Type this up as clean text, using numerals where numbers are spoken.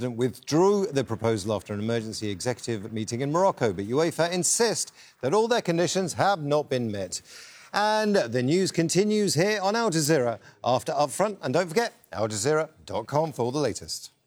president withdrew the proposal after an emergency executive meeting in Morocco, but UEFA insist that all their conditions have not been met. And the news continues here on Al Jazeera after Upfront. And don't forget, aljazeera.com for all the latest.